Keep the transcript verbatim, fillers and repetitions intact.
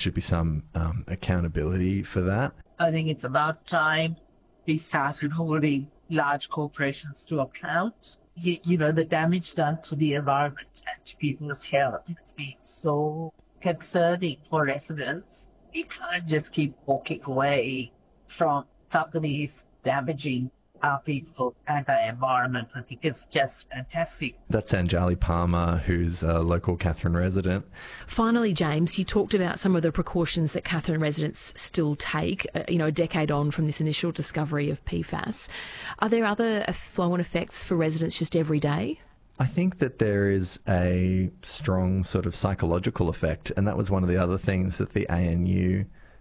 should be some um, accountability for that. I think it's about time we started holding large corporations to account. You, you know, the damage done to the environment and to people's health has been so concerning for residents. We can't just keep walking away from companies damaging our people and our environment. I think it's just fantastic. That's Anjali Palmer, who's a local Katherine resident. Finally, James, you talked about some of the precautions that Katherine residents still take, uh, you know, a decade on from this initial discovery of P FAS. Are there other flow-on effects for residents just every day? I think that there is a strong sort of psychological effect, and that was one of the other things that the A N U